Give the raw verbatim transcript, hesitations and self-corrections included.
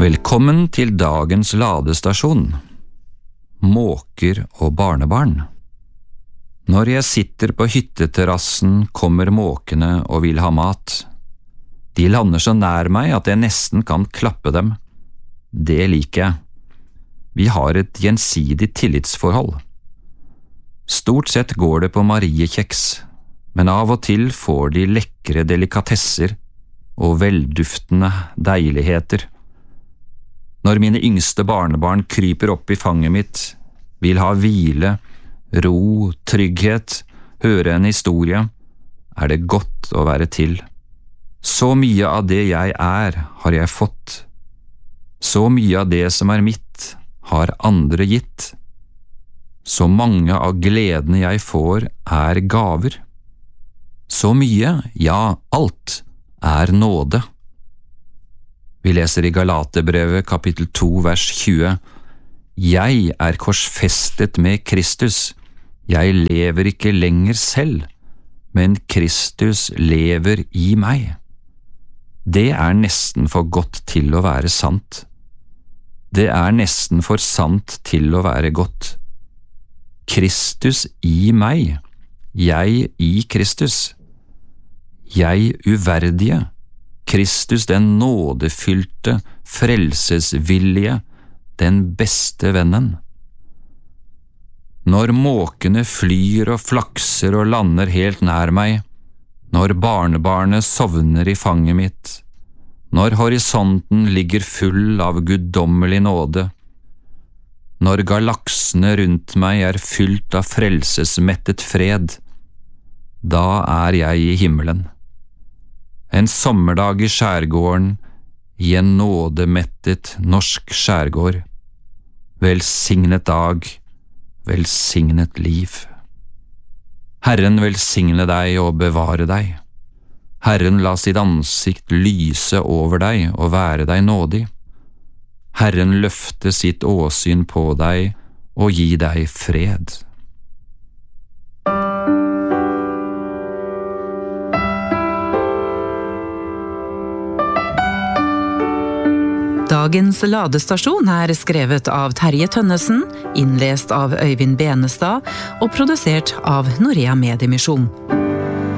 Velkommen til dagens ladestasjon, måker og barnebarn. Når jeg sitter på hytteterrassen, kommer måkene og vil ha mat. De lander så nær meg at jeg nesten kan klappe dem. Det liker jeg. Vi har et gjensidig tillitsforhold. Stort sett går det på mariekjeks, men av og til får de lekre delikatesser og velduftende deiligheter. Når mine yngste barnebarn kryper opp i fanget mitt, vil ha hvile, ro, trygghet, høre en historie, er det godt å være til. Så mye av det jeg er, har jeg fått. Så mye av det som er mitt, har andre gitt. Så mange av gledene jeg får, er gaver. Så mye, ja, alt, er nåde. Vi leser i Galaterbrevet kapittel to vers tjue. Jeg er korsfestet med Kristus. Jeg lever ikke lenger selv, men Kristus lever i meg. Det er nesten for godt til å være sant. Det er nesten for sant til å være godt. Kristus i meg, jeg i Kristus. Jeg uverdige, Kristus den nådefylte, frelsesvillige, den beste vennen. Når måkene flyr og flakser og lander helt nær meg, når barnebarnet sovner i fanget mitt, når horisonten ligger full av guddommelig nåde, når galaksene rundt meg er fylt av frelsesmettet fred, da er jeg i himmelen. En sommerdag i skjærgården, i en nådemettet norsk skjærgård. Velsignet dag, velsignet liv. Herren velsigne deg og bevare deg. Herren la sitt ansikt lyse over deg og være deg nådig. Herren løfte sitt åsyn på deg og gi deg fred. Dagens ladestasjon er skrevet av Terje Tønnesen, innlest av Øyvind Benestad og produsert av Norea Mediemisjon.